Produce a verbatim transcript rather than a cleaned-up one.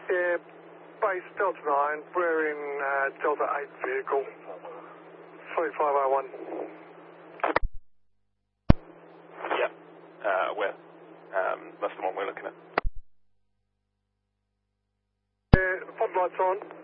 Yeah, base Delta nine, we're in uh, Delta eight vehicle, three five oh one. Yeah, uh, where? Um, that's the one we're looking at. Yeah, pod lights on.